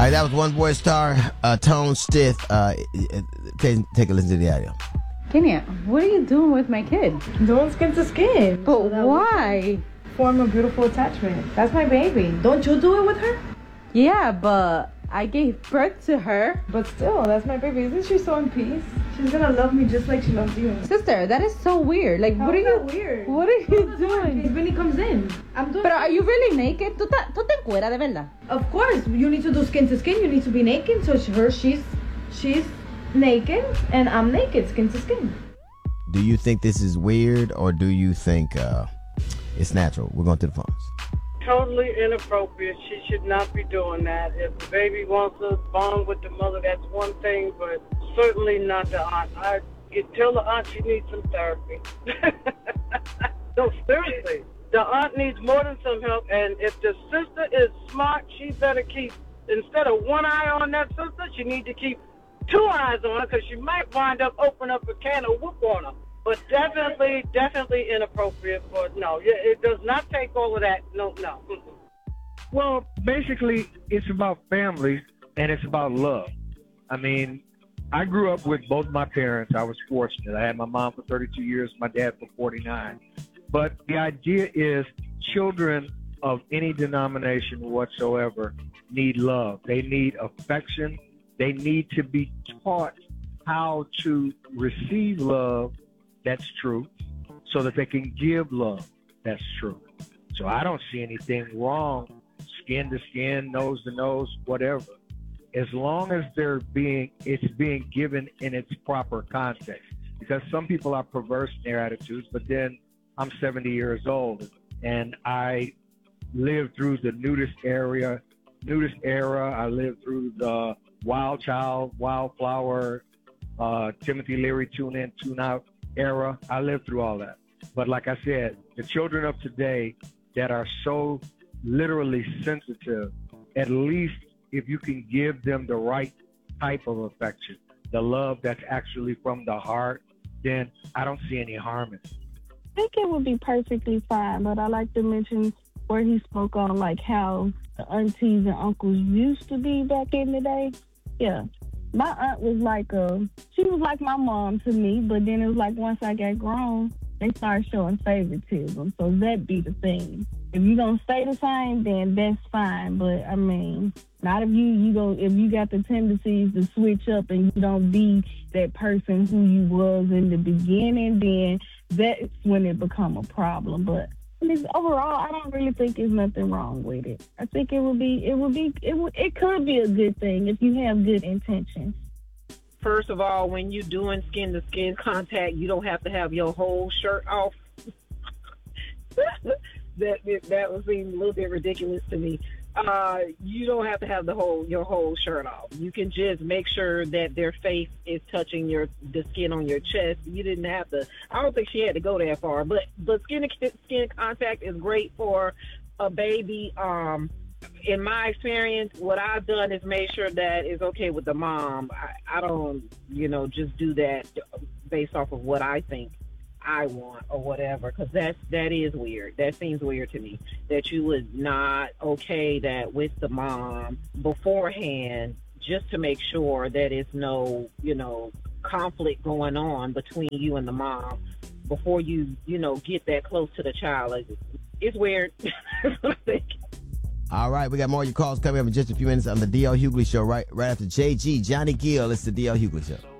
right, that was One Boy Star, Tone Stith. Take a listen to the audio. Kenya, what are you doing with my kid? Doing skin to skin. But why? Form a beautiful attachment. That's my baby. Don't you do it with her? Yeah, but I gave birth to her. But still, that's my baby. Isn't she so in peace? She's gonna love me just like she loves you. Sister, that is so weird. Like, How what are is you that weird? What are you doing? When he comes in, I'm doing. But are you really naked? ¿Tú te encueras de verdad? Of course, you need to do skin to skin. You need to be naked. So she's naked and I'm naked, skin to skin. Do you think this is weird or do you think it's natural? We're going to the phones. Totally inappropriate. She should not be doing that. If the baby wants to bond with the mother, that's one thing, but certainly not the aunt. I could tell the aunt she needs some therapy. No, seriously. The aunt needs more than some help, and if the sister is smart, she better keep, instead of one eye on that sister, she needs to keep two eyes on her, because she might wind up opening up a can of whoop on her. But definitely inappropriate. But no, it does not take all of that. No. Well, basically, it's about family and it's about love. I mean, I grew up with both my parents. I was fortunate. I had my mom for 32 years, my dad for 49. But the idea is children of any denomination whatsoever need love. They need affection. They need to be taught how to receive love. That's true. So that they can give love. That's true. So I don't see anything wrong, skin to skin, nose to nose, whatever. As long as it's being given in its proper context. Because some people are perverse in their attitudes, but then I'm 70 years old and I lived through the nudist era. I lived through the Wild Child, Wildflower, Timothy Leary tune in, tune out era. I lived through all that. But like I said, the children of today that are so literally sensitive, at least if you can give them the right type of affection, the love that's actually from the heart, then I don't see any harm in it. I think it would be perfectly fine, but I like to mention where he spoke on like how the aunties and uncles used to be back in the day. Yeah. My aunt was she was like my mom to me, but then it was like once I got grown, they started showing favoritism. So that be the thing. If you don't stay the same, then that's fine. But I mean, not if if you got the tendencies to switch up and you don't be that person who you was in the beginning, then that's when it become a problem. But overall, I don't really think there's nothing wrong with it. I think it could be a good thing if you have good intentions. First of all, when you're doing skin-to-skin contact, you don't have to have your whole shirt off. that would seem a little bit ridiculous to me. You don't have to have your whole shirt off. You can just make sure that their face is touching the skin on your chest. You didn't have to. I don't think she had to go that far, but skin contact is great for a baby. In my experience, what I've done is made sure that it's okay with the mom. I don't, just do that based off of what I think I want or whatever, because that is weird. That seems weird to me, that you would not okay that with the mom beforehand, just to make sure that it's no, conflict going on between you and the mom before you, get that close to the child. It's weird. That's what I think. All right, we got more of your calls coming up in just a few minutes on the D.L. Hughley Show right after JG, Johnny Gill. It's the D.L. Hughley Show.